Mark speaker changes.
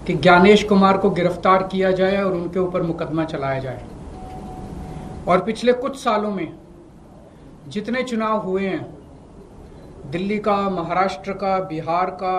Speaker 1: कि ज्ञानेश कुमार को गिरफ्तार किया जाए और उनके ऊपर मुकदमा चलाया जाए। और पिछले कुछ सालों में जितने चुनाव हुए हैं, दिल्ली का, महाराष्ट्र का, बिहार का,